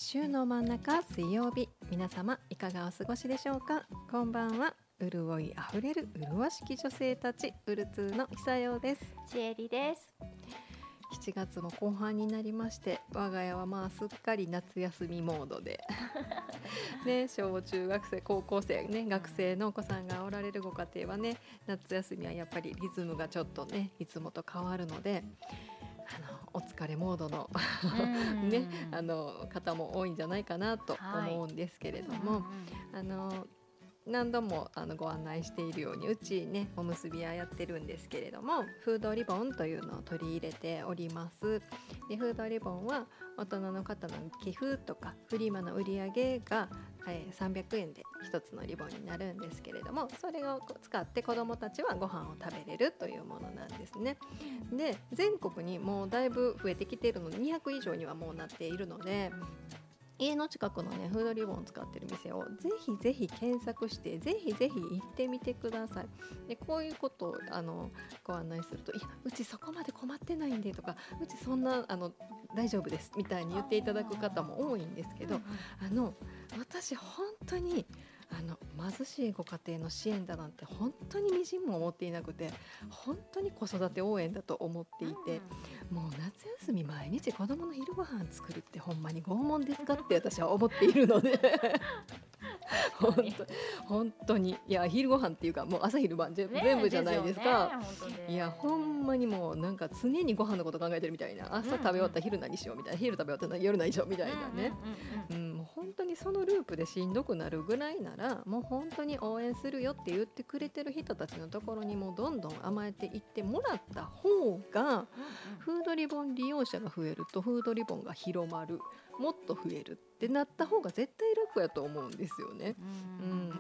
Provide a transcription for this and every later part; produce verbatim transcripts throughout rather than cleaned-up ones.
週の真ん中水曜日、皆様いかがお過ごしでしょうか。こんばんは。潤いあふれる潤しき女性たち、ウルツーの久代です。 ちえりです。 しちがつも後半になりまして、我が家はまあすっかり夏休みモードでね、小中学生高校生ね、学生のお子さんがおられるご家庭はね、夏休みはやっぱりリズムがちょっとねいつもと変わるので、あのお疲れモードのね、あの方も多いんじゃないかなと思うんですけれども、はい、あの何度もあのご案内しているように、うちねおむすび屋やってるんですけれども、フードリボンというのを取り入れております。でフードリボンは大人の方の寄付とかフリマの売り上げが、えー、さんびゃくえんで一つのリボンになるんですけれども、それを使って子どもたちはご飯を食べれるというものなんですね。で全国にもうだいぶ増えてきているので、にひゃく以上にはもうなっているので、家の近くのねフードリボンを使ってる店をぜひぜひ検索して、ぜひぜひ行ってみてください。でこういうことをあのご案内すると、いやうちそこまで困ってないんでとか、うちそんなあの大丈夫ですみたいに言っていただく方も多いんですけど、あの私本当にあの貧しいご家庭の支援だなんて本当にみじんも思っていなくて、本当に子育て応援だと思っていて、もう夏休み毎日子供の昼ご飯作るってほんまに拷問ですかって私は思っているので本当本当にいや昼ご飯っていうかもう朝昼晩全部、ね、全部じゃないですか。ね、いやほんまにもうなんか常にご飯のこと考えてるみたいな、朝食べ終わったら昼何しようみたいな、昼食べ終わったら夜何しようみたいなね、もう本当にそのループでしんどくなるぐらいなら、もう本当に応援するよって言ってくれてる人たちのところにもうどんどん甘えていってもらった方が、フードリボン利用者が増えるとフードリボンが広まる、もっと増えるってなった方が絶対楽やと思うんですよね。うん、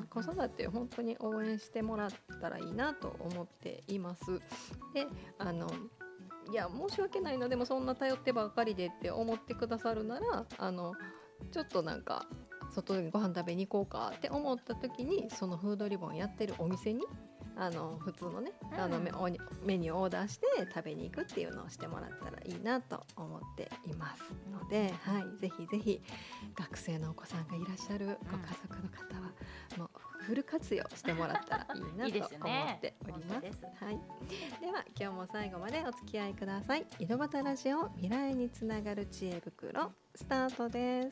子育て本当に応援してもらったらいいなと思っています。であのいや申し訳ないな、でもそんな頼ってばっかりでって思ってくださるなら、あのちょっとなんか外でご飯食べに行こうかって思った時に、そのフードリボンやってるお店にあの普通のね、うん、あのメニューをオーダーして食べに行くっていうのをしてもらったらいいなと思っていますので、はい、ぜひぜひ学生のお子さんがいらっしゃるご家族の方はもうフル活用してもらったらいいなと思っております。いいですね。はい、では今日も最後までお付き合いください。井戸端ラジオ未来につながる知恵袋スタートです。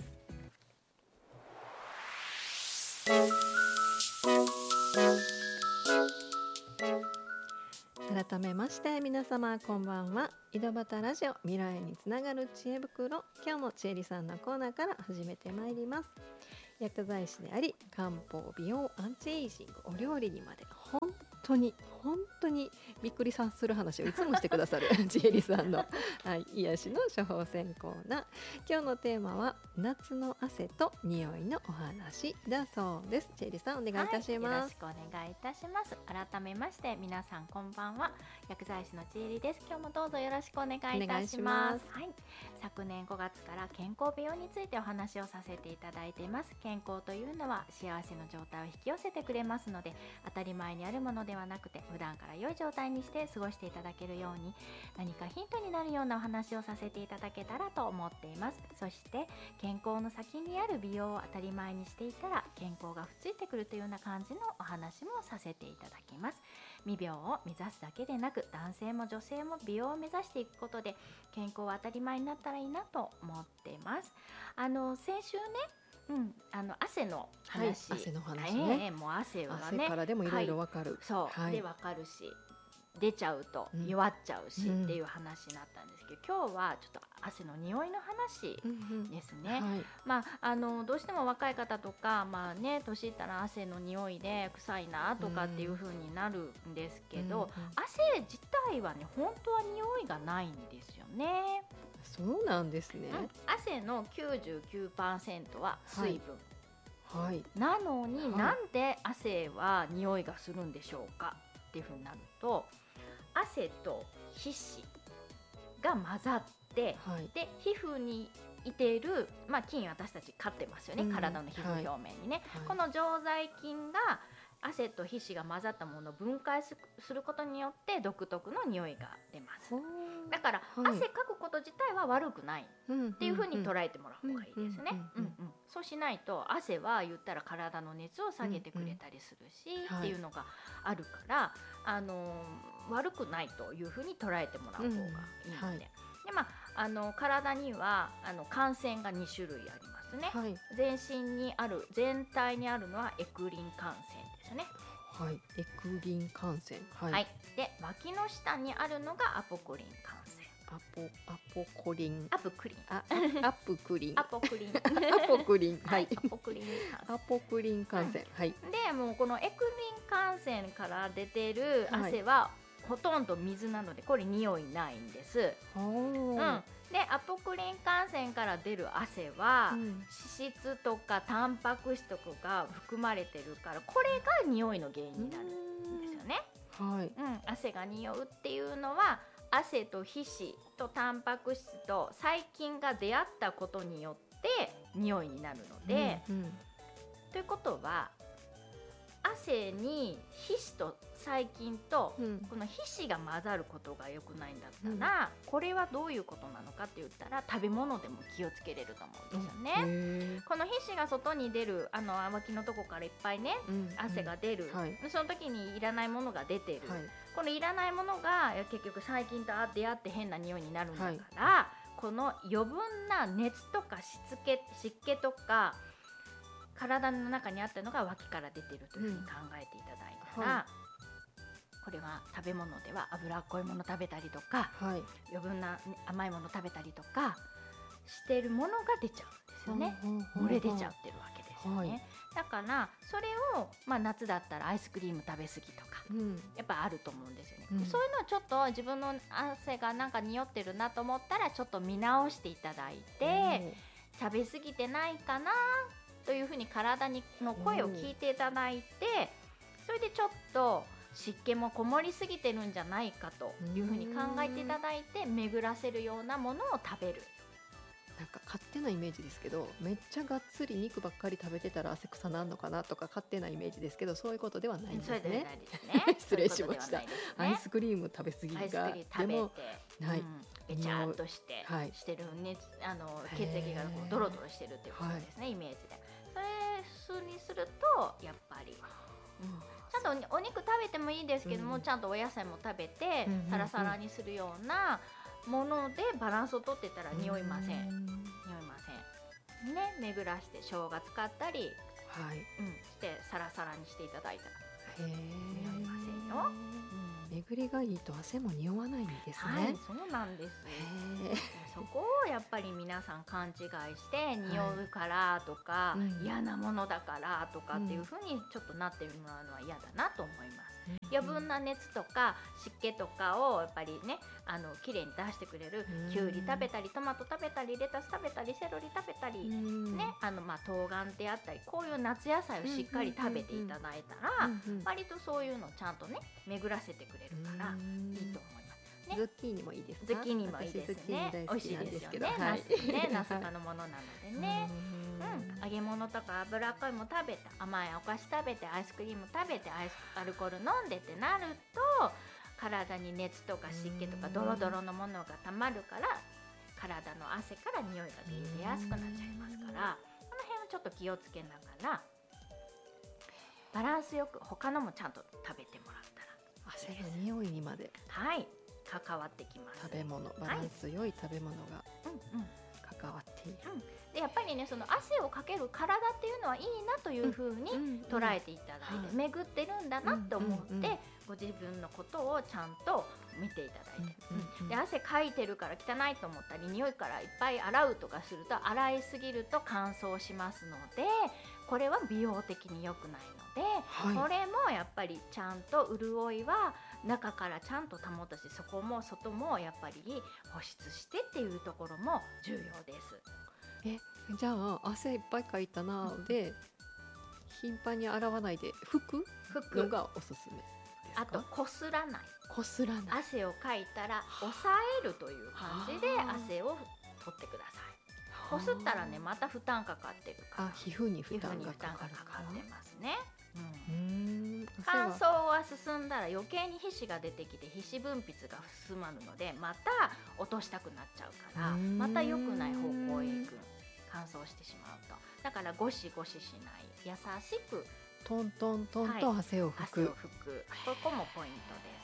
改めまして皆様こんばんは。井戸端ラジオ未来につながる知恵袋、今日もちえりさんのコーナーから始めてまいります。薬剤師であり、漢方美容アンチエイジングお料理にまで本当に本当にびっくりさする話をいつもしてくださるちえりさんの、はい、癒しの処方箋コーナー。今日のテーマは夏の汗と匂いのお話だそうです。ちえりさんお願いいたします。 はい、よろしくお願いいたします。改めまして皆さんこんばんは。薬剤師のちえりです。今日もどうぞよろしくお願いいたします。お願いします。はい、昨年ごがつから健康美容についてお話をさせていただいています。健康というのは幸せの状態を引き寄せてくれますので、当たり前にあるものではなくて普段から良い状態にして過ごしていただけるように、何かヒントになるようなお話をさせていただけたらと思っています。そして健康の先にある美容を当たり前にしていたら健康がふっついてくるというような感じのお話もさせていただきます。美容を目指すだけでなく、男性も女性も美容を目指していくことで健康は当たり前になったらいいなと思っています。あの先週ね、うん、あの汗の話、 はい、汗の話ね、 えー、もう汗はね、 汗からでもいろいろわかる、はい、 そう、はい、でわかるし出ちゃうと弱っちゃうし、うん、っていう話になったんですけど、今日はちょっと汗の匂いの話ですね。うんうん、はい、まあ、あのどうしても若い方とか、まあね、年いったら汗の匂いで臭いなとかっていう風になるんですけど、うんうん、汗自体はね本当は匂いがないんですよね。 そうなんですね。うん、 汗の きゅうじゅうきゅうパーセント は水分、 はいはい、 なのに、はい、なんで汗は匂いがするんでしょうかっていう風になると、汗と皮脂が混ざって、はい、で皮膚にいている、まあ、菌、私たち飼ってますよね、うん、体の皮膚表面にね、はい、この常在菌が汗と皮脂が混ざったものを分解することによって独特の匂いが出ます。だから、はい、汗かくこと自体は悪くないっていうふうに捉えてもらう方がいいですね。そうしないと汗は言ったら体の熱を下げてくれたりするし、うんうん、っていうのがあるから、あのー、悪くないというふうに捉えてもらう方がいいので、うんはい、でまあ、あの体にはあの汗腺がに種類ありますね、はい、全身にある全体にあるのはエクリン汗腺ですね。 はい、エクリン汗腺、はいはい、で脇の下にあるのがアポクリン汗腺。 アポアポコリンアプクリンあアプクリンアポクリンアポクリンはいアポクリンアポクリン汗腺、はい、 でもうこのエクリン汗腺から出てる汗は、はいほとんど水なのでこれ匂いないんです。うん、でアポクリン汗腺から出る汗は、うん、脂質とかタンパク質とかが含まれてるからこれが匂いの原因になるんですよね。はいうん、汗が匂うっていうのは汗と皮脂とタンパク質と細菌が出会ったことによって匂いになるので、うんうん、ということは汗に皮脂と細菌とこの皮脂が混ざることが良くないんだったら、うん、これはどういうことなのかって言ったら食べ物でも気をつけれると思うんですよね、うん、この皮脂が外に出るあの脇のとこからいっぱいね、うん、汗が出る、はい、その時にいらないものが出てる、はい、このいらないものが結局細菌と出会って変な匂いになるんだから、はい、この余分な熱とか湿気、湿気とか体の中にあったのが脇から出てるというふうに考えていただいたら、うんはいこれは食べ物では脂っこいもの食べたりとか、はい、余分な甘いもの食べたりとかしてるものが出ちゃうんですよね、漏れ出ちゃってるわけですよね、はい、だからそれを、まあ、夏だったらアイスクリーム食べ過ぎとか、うん、やっぱあると思うんですよね、うん、そういうのをちょっと自分の汗がなんか匂ってるなと思ったらちょっと見直していただいて、うん、食べ過ぎてないかなというふうに体にの声を聞いていただいて、それでちょっと湿気もこもりすぎてるんじゃないかというふうに考えていただいて巡らせるようなものを食べる。 なんか勝手なイメージですけどめっちゃがっつり肉ばっかり食べてたら汗臭なんのかなとか勝手なイメージですけどそういうことではないんですね。 そうではないですね失礼しました。ううね、アイスクリーム食べ過ぎがアイスクリーム食べてでも、はいうん、べちゃっとして、はい、してる、ね、あの血液がドロドロしてるっていうことですね、イメージで。それにするとやっぱり、うん、ちゃんとお肉食べてもいいですけども、うん、ちゃんとお野菜も食べて、うんうんうん、サラサラにするようなものでバランスをとってたら匂いません、うん、匂いませんね。巡らして生姜使ったり、はいうん、してサラサラにしていただいたら匂いませんよ、 うん、巡りがいいと汗も匂わないんですね。 はい、そうなんです。そこをやっぱり皆さん勘違いして匂うからとか、はい、嫌なものだからとかっていう風にちょっとなってもらうのは嫌だなと思います、うん、余分な熱とか湿気とかをやっぱりねあのきれいに出してくれる、うん、きゅうり食べたりトマト食べたりレタス食べたりセロリ食べたり、うん、ねあのまあ冬瓜であったりこういう夏野菜をしっかり食べていただいたら、うんうんうん、割とそういうのをちゃんとね巡らせてくれるからいいと思います。ね、 ズッキーニもいいですか？ ズッキーニもいいですね。美味しいですよね。ナスね、ナス科のものなのでね。うん、揚げ物とか脂っこいも食べて、甘いお菓子食べて、アイスクリーム食べて、アイスアルコール飲んでってなると、体に熱とか湿気とかドロドロのものがたまるから、体の汗から匂いが出やすくなっちゃいますから、この辺をちょっと気をつけながら、バランスよく他のもちゃんと食べてもらったら。 汗の匂いにまで。 はい。関わってきます。 食べ物バランス良い食べ物が関わっている、 はいうんうん、でやっぱりねその汗をかける体っていうのはいいなというふうに捉えていただいて、うんうん、巡ってるんだなと思って、うんうんうん、ご自分のことをちゃんと見ていただいて、うんうんうん、で汗かいてるから汚いと思ったり匂いからいっぱい洗うとかすると洗いすぎると乾燥しますのでこれは美容的に良くないので、はい、これもやっぱりちゃんと潤いは中からちゃんと保たしそこも外もやっぱり保湿してっていうところも重要です。 えじゃあ汗いっぱいかいたなで、うん、頻繁に洗わないで拭くのがおすすめですか？ あとこすらないこすらない汗をかいたら抑えるという感じで汗を取ってください。こすったらねまた負担かかってるからあ皮膚に負担がかかるからってますね、うん、うーん乾燥が進んだら余計に皮脂が出てきて皮脂分泌が進まるのでまた落としたくなっちゃうからまた良くない方向へ行く。乾燥してしまうとだからゴシゴシしない優しくトントントンと汗を拭く、 はい、汗を拭くここもポイントです、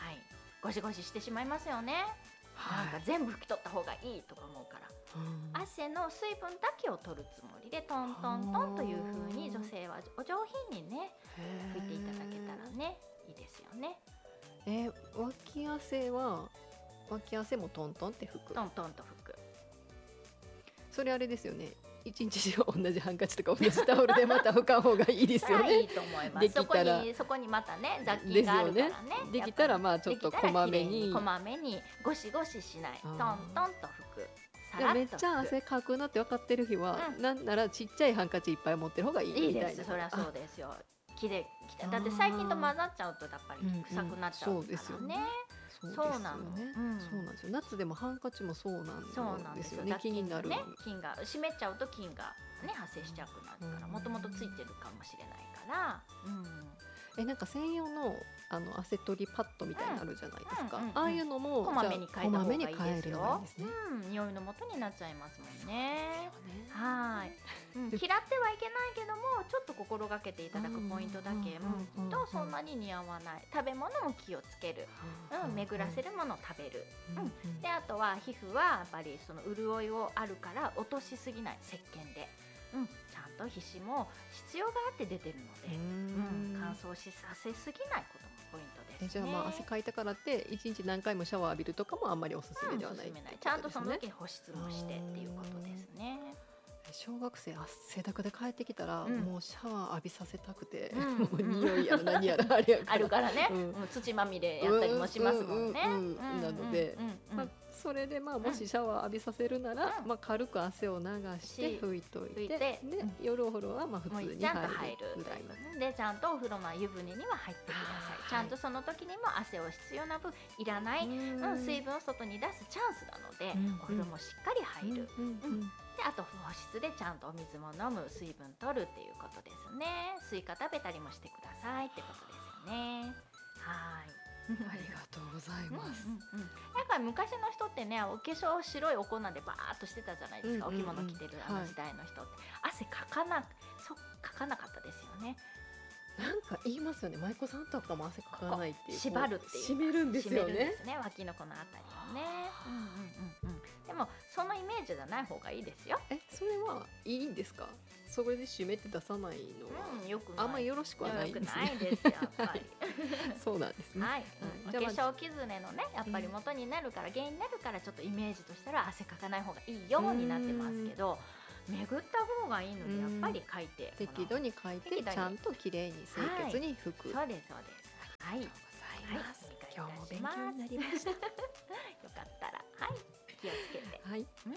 はい、ゴシゴシしてしまいますよね、はい、なんか全部拭き取った方がいいとか思うから、うん、汗の水分だけを取るつもりでトントントンという風に女性はお上品にね拭いていただけたらねいいですよね。 えー、脇汗は脇汗もトントンって拭くトントンと拭く。 それあれですよね。一日中同じハンカチとか同じタオルでまた拭かん方がいいですよね。 いいと思います。できたらそこにそこにまたね雑菌があるからね。 できたらまあちょっとこまめにこまめにゴシゴシしないトントンと拭く。さらっと拭く。 めっちゃ汗かくなって分かってる日は、うん、なんならちっちゃいハンカチいっぱい持ってる方がいいみたいな。 いいです。そりゃそうですよ。きれいだって細菌と混ざっちゃうとやっぱり臭くなっちゃうからね。うんうん、そうですよね。そうなの、ねうん、そうなんですよ。夏でもハンカチもそうなんですよね。気になる、 ね、菌が湿っちゃうと菌が、ね、発生しちゃうくなるからもともとついてるかもしれないから、うん、 えなんか専用のあの汗取りパッドみたいなのあるじゃないですか、うんうんうん、ああいうのもこまめに変えた方がいいですよ。 ですね、 うん、匂いの元になっちゃいますもんね。はい、うん、嫌ってはいけないけどもちょっと心がけていただくポイントだけとそんなに似合わない食べ物も気をつける、うん、巡らせるものを食べる、うん、であとは皮膚はやっぱりその潤いをあるから落としすぎない石鹸で、うん、ちゃんと皮脂も必要があって出てるので、うん、乾燥しさせすぎないこともポイントですね。 えじゃあまあ汗かいたからって一日何回もシャワー浴びるとかもあんまりおすすめではない、うん、 おすすめない。ちゃんとその時に保湿もしてっていうことですね。 小学生汗だくで帰ってきたら、うん、もうシャワー浴びさせたくて、 うん、 もう匂いやら何やらあれやからあるからね、うん、土まみれやったりもしますもんね。 なので、まあ、それでまあもしシャワー浴びさせるなら、うんまあ、軽く汗を流して拭いといて、で、うん、夜お風呂はまあ普通に入るぐらいでちゃんとお風呂の湯船には入ってください。ちゃんとその時にも汗を必要な分いらない、うん、水分を外に出すチャンスなので、うん、お風呂もしっかり入る、うんうんであと保湿でちゃんとお水も飲む水分取るっていうことですね。スイカ食べたりもしてくださいってことですよね。はいありがとうございます。うんうんうん、 なんか昔の人ってねお化粧白いお粉でバーっとしてたじゃないですか、うんうんうん、お着物着てるあの時代の人って、はい、汗かかなそかかなかったですよね。 なんか言いますよね。舞妓さんとかも汗かかないっていう縛るっていう締めるんですよね。 ですね脇のこのあたりをね、うんうんうんうん、でもそのイメージじゃない方がいいですよ。 えそれはいいんですか。それで締めて出さないのは、 うん、よくない。 あんまりよろしくはないんですね。 よくないですやっぱりそうなんですね。 はい、うん、お化粧きずねのねやっぱり元になるから、うん、原因になるからちょっとイメージとしたら汗かかない方がいいようになってますけど、巡った方がいいのでやっぱり書いて適度に書いてちゃんときれいに清潔に拭く、 はい、そうですそうです。 ありがとうございます、はい、今日も勉強になりましたよかったらはい気をつけて、 はいうん、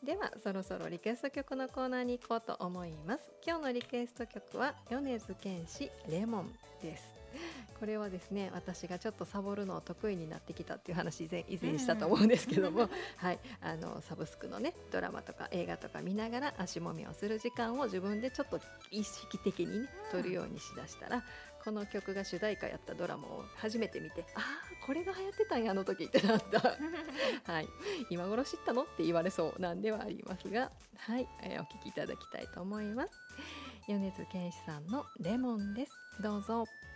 ではそろそろリクエスト曲のコーナーに行こうと思います。今日のリクエスト曲は米津玄師レモンです。これはですね私がちょっとサボるのを得意になってきたっていう話以前以前したと思うんですけども、うんはい、あのサブスクのねドラマとか映画とか見ながら足もみをする時間を自分でちょっと意識的にね取るようにしだしたら、うん、この曲が主題歌やったドラマを初めて見て、あーこれが流行ってたんやあの時ってなったはい、今頃知ったのって言われそうなんではありますが、はい、えー、お聴きいただきたいと思います。米津玄師さんのレモンです。どうぞ。